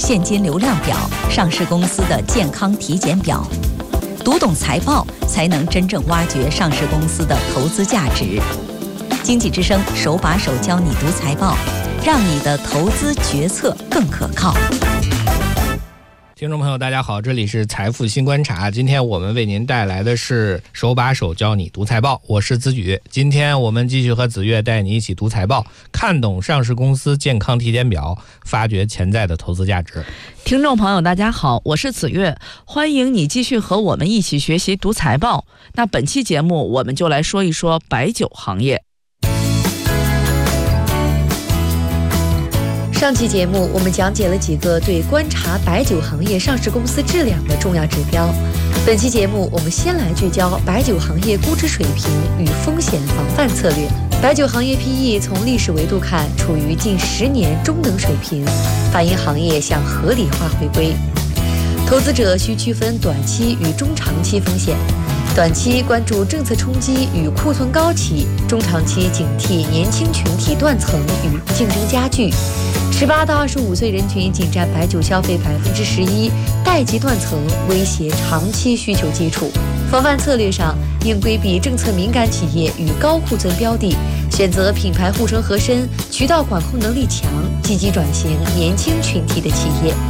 现金流量表、上市公司的健康体检表。读懂财报，才能真正挖掘上市公司的投资价值。经济之声手把手教你读财报，让你的投资决策更可靠。 听众朋友大家好，这里是财富新观察，今天我们为您带来的是手把手教你读财报，我是子宇。今天我们继续和子越带你一起读财报，看懂上市公司健康体检表，发掘潜在的投资价值。 听众朋友大家好，我是子越，欢迎你继续和我们一起学习读财报。那本期节目我们就来说一说白酒行业。 上期节目我们讲解了几个对观察白酒行业上市公司质量的重要指标。本期节目我们先来聚焦白酒行业估值水平与风险防范策略。白酒行业 PE 从历史维度看处于近10年中等水平，反映行业向合理化回归。投资者需区分短期与中长期风险，短期关注政策冲击与库存高企，中长期警惕年轻群体断层与竞争加剧。18到25岁人群仅占白酒消费11%，代际断层威胁长期需求基础。防范策略上，应规避政策敏感企业与高库存标的，选择品牌护城河深、渠道管控能力强、积极转型年轻群体的企业。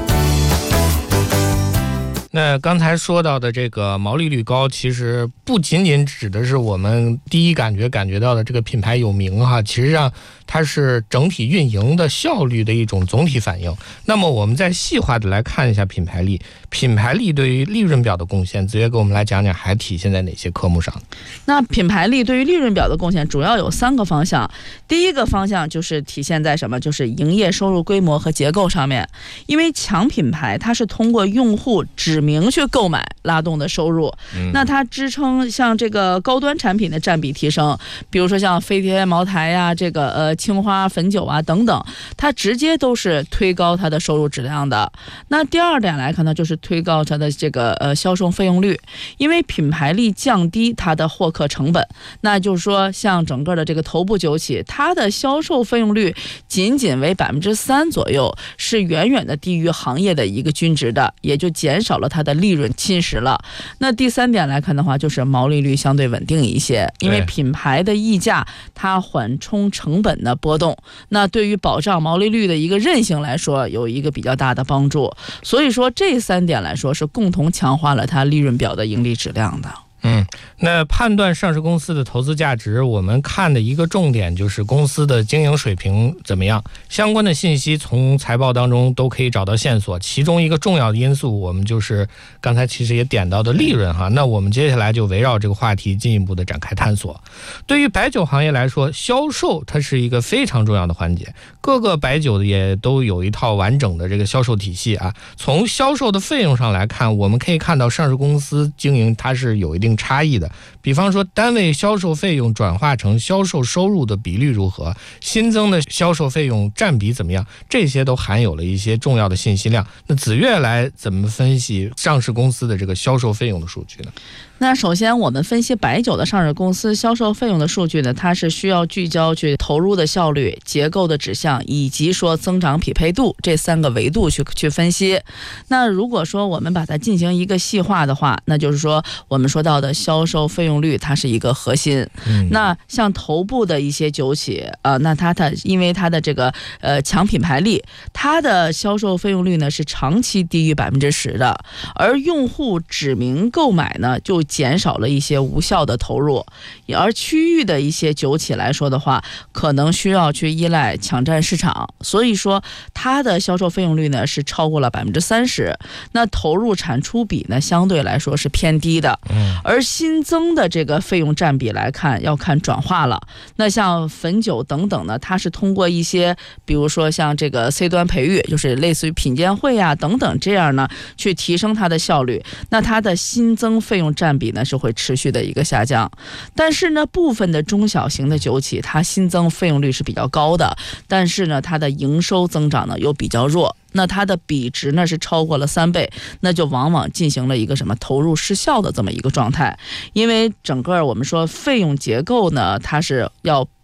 那刚才说到的这个毛利率高，其实不仅仅指的是我们第一感觉到的这个品牌有名哈，其实上它是整体运营的效率的一种总体反应。那么我们再细化的来看一下品牌力，品牌力对于利润表的贡献，子越给我们来讲讲还体现在哪些科目上？ 那品牌力对于利润表的贡献主要有3个方向。第一个方向就是体现在什么？就是营业收入规模和结构上面。因为强品牌它是通过用户指名去购买拉动的收入，那它支撑像这个高端产品的占比提升，比如说像飞天茅台呀、这个青花汾酒啊等等，它直接都是推高它的收入质量的。那第二点来看呢，就是推高它的这个销售费用率，因为品牌力降低它的获客成本，那就是说像整个的这个头部酒企，它的销售费用率仅仅为3%左右，是远远的低于行业的一个均值的，也就减少了它的利润侵蚀了。那第3点来看的话，就是毛利率相对稳定一些，因为品牌的溢价它缓冲成本的波动，那对于保障毛利率的一个韧性来说有一个比较大的帮助。所以说这3点来说是共同强化了它利润表的盈利质量的。 那判断上市公司的投资价值，我们看的一个重点就是公司的经营水平怎么样，相关的信息从财报当中都可以找到线索，其中一个重要的因素我们就是刚才其实也点到的利润哈。那我们接下来就围绕这个话题进一步的展开探索。对于白酒行业来说，销售它是一个非常重要的环节，各个白酒也都有一套完整的这个销售体系啊。从销售的费用上来看，我们可以看到上市公司经营它是有一定差异的，比方说单位销售费用转化成销售收入的比率如何，新增的销售费用占比怎么样，这些都含有了一些重要的信息量。那子越来怎么分析上市公司的这个销售费用的数据呢？ 那首先我们分析白酒的上市公司销售费用的数据呢，它是需要聚焦去投入的效率、结构的指向以及说增长匹配度这3个维度去分析。那如果说我们把它进行一个细化的话，那就是说我们说到的销售费用率它是一个核心。那像头部的一些酒企那它因为它的这个强品牌力，它的销售费用率呢是长期低于10%的，而用户指名购买呢就减少了一些无效的投入。而区域的一些酒企来说的话，可能需要去依赖抢占市场，所以说它的销售费用率呢是超过了30%，那投入产出比呢相对来说是偏低的。而新增的这个费用占比来看，要看转化了。那像汾酒等等呢，它是通过一些比如说像这个 C 端培育，就是类似于品鉴会啊等等这样呢去提升它的效率，那它的新增费用占比呢是会持续的一个下降。但是呢部分的中小型的酒企，它新增费用率是比较高的，但是呢它的营收增长呢又比较弱，那它的比值呢是超过了3倍，那就往往进行了一个什么投入失效的这么一个状态。因为整个我们说费用结构呢，它是要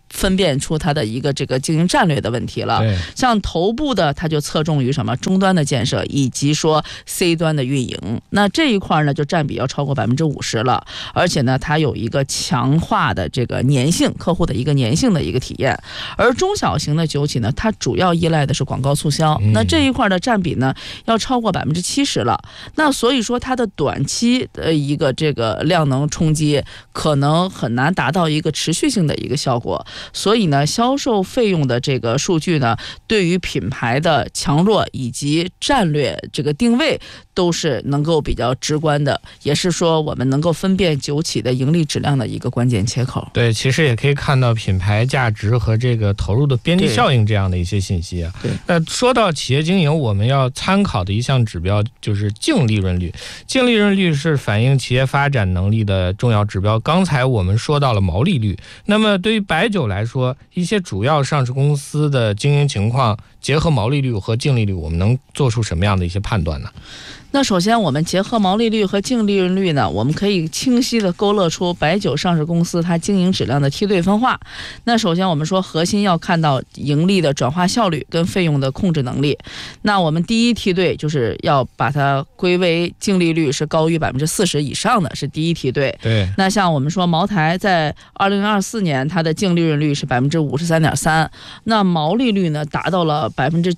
分辨出它的一个这个经营战略的问题了。像头部的，它就侧重于什么终端的建设以及说 C 端的运营，那这一块呢就占比要超过50%了，而且呢它有一个强化的这个粘性，客户的一个粘性的一个体验。而中小型的酒企呢，它主要依赖的是广告促销，那这一块的占比呢要超过70%了。那所以说它的短期的一个这个量能冲击可能很难达到一个持续性的一个效果。所以呢，销售费用的这个数据呢，对于品牌的强弱以及战略这个定位都是能够比较直观的，也是说我们能够分辨酒企的盈利质量的一个关键切口。 对，其实也可以看到品牌价值和这个投入的边际效应这样的一些信息啊。 对。 那说到企业经营，我们要参考的一项指标就是净利润率。净利润率是反映企业发展能力的重要指标。刚才我们说到了毛利率，那么对于白酒来说，一些主要上市公司的经营情况，结合毛利率和净利率，我们能做出什么样的一些判断呢？ 那首先我们结合毛利率和净利润率呢，我们可以清晰的勾勒出白酒上市公司它经营质量的梯队分化。那首先我们说核心要看到盈利的转化效率跟费用的控制能力。那我们第一梯队就是要把它归为净利率是高于40%以上的，是第一梯队。 对。 那像我们说茅台在2024年它的净利润率是53.3%，那毛利率呢达到了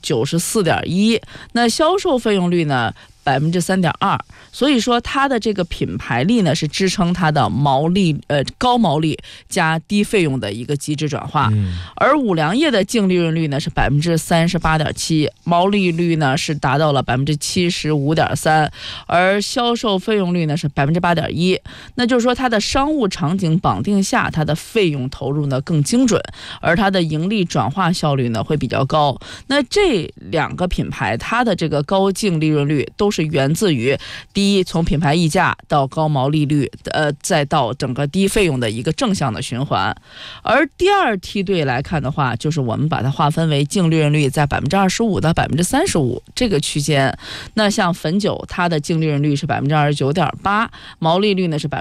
94.1%，那销售费用率呢3.2%，所以说它的这个品牌力呢是支撑它的高毛利加低费用的一个机制转化。而五粮液的净利润率呢是38.7%，毛利率呢是达到了75.3%，而销售费用率呢是8.1%。那就是说它的商务场景绑定下，它的费用投入呢更精准，而它的盈利转化效率呢会比较高。那这两个品牌它的这个高净利润率都是源自于第一，从品牌溢价到高毛利率，再到整个低费用的一个正向的循环。而第二梯队来看的话，就是我们把它划分为净利润率在25%到35%这个区间。那像汾酒，它的净利润率是29.8%，毛利率呢是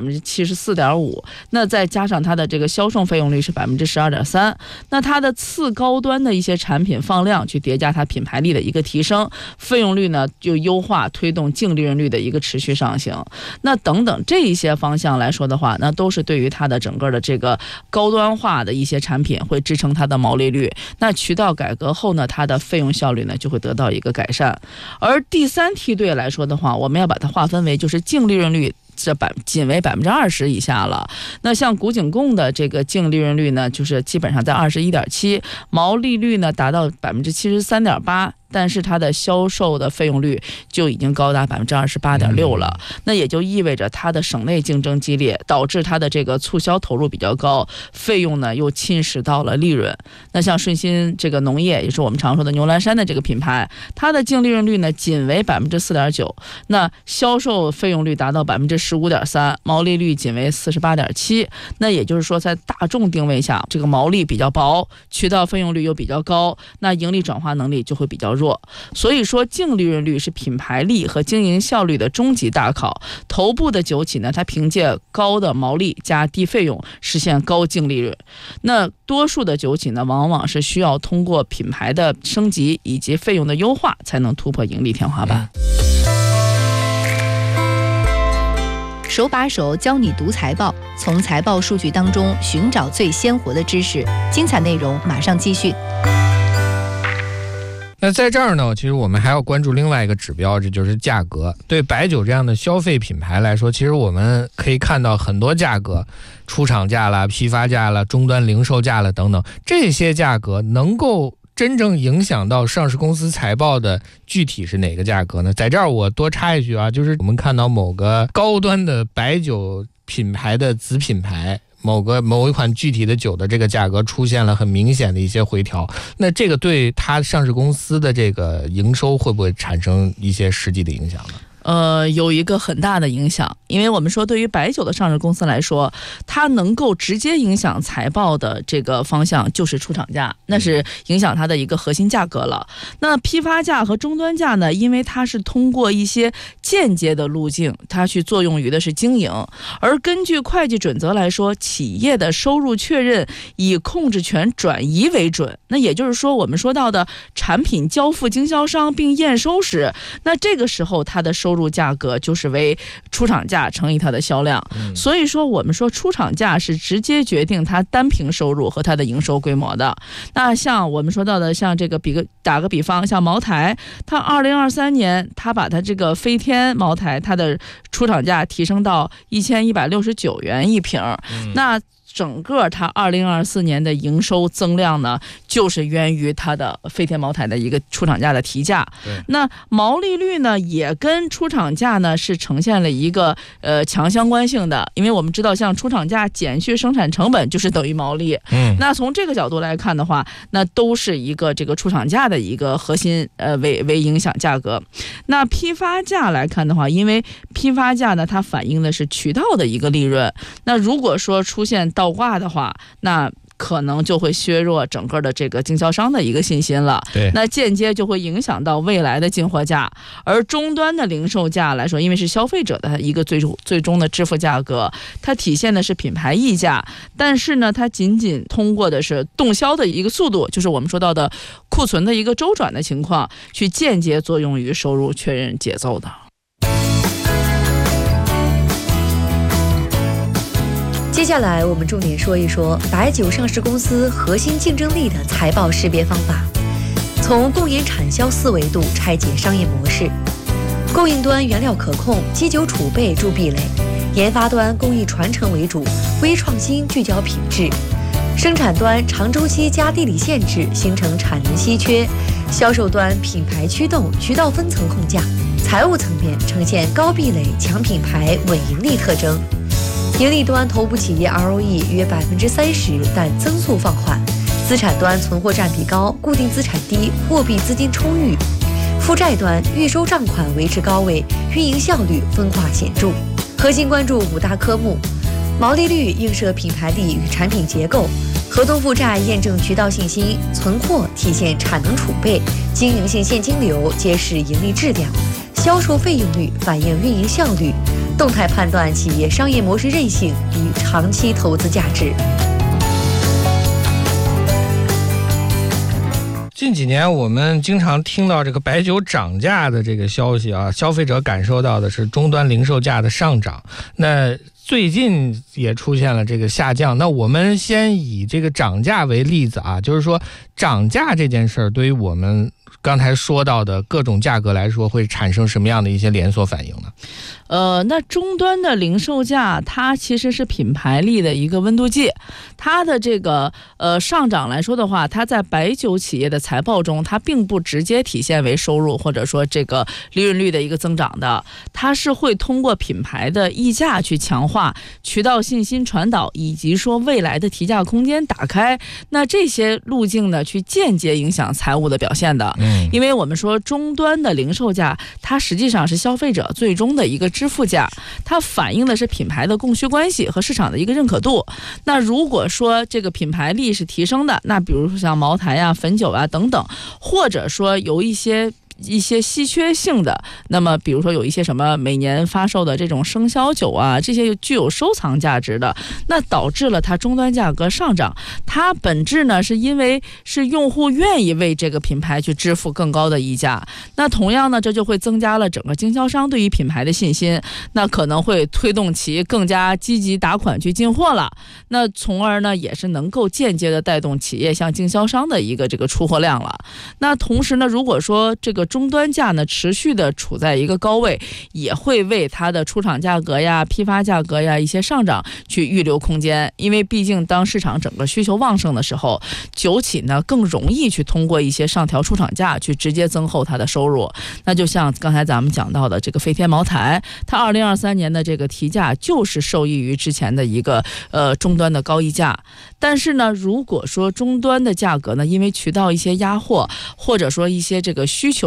74.5%，那再加上它的这个销售费用率是12.3%，那它的次高端的一些产品放量去叠加它品牌力的一个提升，费用率呢就优化推动净利润率的一个持续上行。那等等这一些方向来说的话，那都是对于它的整个的这个高端化的一些产品会支撑它的毛利率。那渠道改革后呢，它的费用效率呢就会得到一个改善。而第三梯队来说的话，我们要把它划分为就是净利润率仅为20%以下了。那像古井贡的这个净利润率呢，就是基本上在21.7%，毛利率呢达到73.8%。但是它的销售的费用率就已经高达28.6%了。那也就意味着它的省内竞争激烈，导致它的这个促销投入比较高，费用呢又侵蚀到了利润。那像顺鑫这个农业，也是我们常说的牛栏山的这个品牌，它的净利润率呢仅为4.9%，那销售费用率达到15.3%，毛利率仅为48.7%。那也就是说，在大众定位下，这个毛利比较薄，渠道费用率又比较高，那盈利转化能力就会比较弱。所以说净利润率是品牌力和经营效率的终极大考。头部的酒企呢，它凭借高的毛利加低费用实现高净利润。那多数的酒企呢，往往是需要通过品牌的升级以及费用的优化，才能突破盈利天花板。 手把手教你读财报，从财报数据当中寻找最鲜活的知识。精彩内容马上继续。 那在这儿呢，其实我们还要关注另外一个指标，这就是价格。对白酒这样的消费品牌来说，其实我们可以看到很多价格，出厂价了、批发价了、终端零售价了等等，这些价格能够真正影响到上市公司财报的具体是哪个价格呢？在这儿我多插一句啊，就是我们看到某个高端的白酒品牌的子品牌，某一款具体的酒的这个价格出现了很明显的一些回调，那这个对它上市公司的这个营收会不会产生一些实际的影响呢？ 有一个很大的影响，因为我们说对于白酒的上市公司来说，它能够直接影响财报的这个方向就是出厂价，那是影响它的一个核心价格了。那批发价和终端价呢，因为它是通过一些间接的路径，它去作用于的是经营，而根据会计准则来说，企业的收入确认以控制权转移为准。那也就是说，我们说到的产品交付经销商并验收时，那这个时候它的收入价格就是为出厂价乘以它的销量。所以说我们说出厂价是直接决定它单瓶收入和它的营收规模的。那像我们说到的，像这个打个比方，像茅台，它2023年它把它这个飞天茅台它的出厂价提升到1169元一瓶，那整个它2024年的营收增量呢，就是源于它的飞天茅台的一个出厂价的提价。那毛利率呢，也跟出厂价呢是呈现了一个强相关性的，因为我们知道，像出厂价减去生产成本就是等于毛利。那从这个角度来看的话，那都是一个这个出厂价的一个核心为影响价格。那批发价来看的话，因为批发价呢，它反映的是渠道的一个利润。那如果说出现倒挂的话，那可能就会削弱整个的这个经销商的一个信心了。那间接就会影响到未来的进货价。而终端的零售价来说，因为是消费者的一个最终的支付价格，它体现的是品牌溢价，但是呢，它仅仅通过的是动销的一个速度，就是我们说到的库存的一个周转的情况，去间接作用于收入确认节奏的。 接下来我们重点说一说白酒上市公司核心竞争力的财报识别方法。从供应产销4维度拆解商业模式。供应端原料可控，基酒储备筑壁垒；研发端工艺传承为主，微创新聚焦品质；生产端长周期加地理限制，形成产能稀缺；销售端品牌驱动，渠道分层控价；财务层面呈现高壁垒、强品牌、稳盈利特征。盈利端头部企业 ROE 约30%，但增速放缓；资产端存货占比高，固定资产低，货币资金充裕；负债端预收账款维持高位，运营效率分化显著。核心关注5大科目：毛利率映射品牌力与产品结构；合同负债验证渠道信心；存货体现产能储备；经营性现金流揭示盈利质量；销售费用率反映运营效率；动态判断企业商业模式韧性与长期投资价值。 近几年我们经常听到这个白酒涨价的这个消息啊，消费者感受到的是终端零售价的上涨，那最近也出现了这个下降。那我们先以这个涨价为例子啊，就是说涨价这件事儿对于我们刚才说到的各种价格来说，会产生什么样的一些连锁反应呢？ 那终端的零售价，它其实是品牌力的一个温度计。它的这个上涨来说的话，它在白酒企业的财报中，它并不直接体现为收入或者说这个利润率的一个增长的，它是会通过品牌的溢价去强化，渠道信心传导，以及说未来的提价空间打开。那这些路径呢，去间接影响财务的表现的。因为我们说终端的零售价，它实际上是消费者最终的一个支付价，它反映的是品牌的供需关系和市场的一个认可度。那如果说这个品牌力是提升的，那比如说像茅台啊、汾酒啊等等，或者说有一些稀缺性的，那么比如说有一些什么每年发售的这种生肖酒啊，这些具有收藏价值的，那导致了它终端价格上涨。它本质呢是因为是用户愿意为这个品牌去支付更高的溢价，那同样呢这就会增加了整个经销商对于品牌的信心，那可能会推动其更加积极打款去进货了，那从而呢也是能够间接的带动企业向经销商的一个这个出货量了。那同时呢，如果说这个终端价呢持续的处在一个高位，也会为它的出厂价格呀、批发价格呀一些上涨去预留空间。因为毕竟当市场整个需求旺盛的时候，酒企呢更容易去通过一些上调出厂价去直接增厚它的收入。那就像刚才咱们讲到的这个飞天茅台，它2023年的这个提价就是受益于之前的一个终端的高溢价。但是呢，如果说终端的价格呢因为渠道一些压货，或者说一些这个需求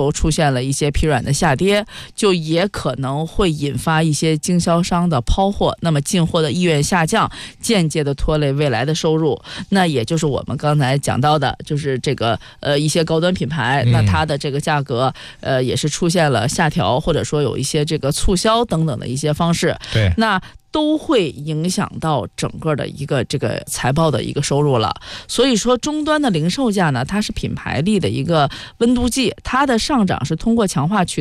就出现了一些疲软的下跌，就也可能会引发一些经销商的抛货，那么进货的意愿下降，间接的拖累未来的收入。那也就是我们刚才讲到的，就是这个一些高端品牌，那它的这个价格也是出现了下调，或者说有一些这个促销等等的一些方式。 对， 那都会影响到整个的一个这个财报的一个收入了。所以说终端的零售价呢，它是品牌力的一个温度计，它的上涨是通过强化渠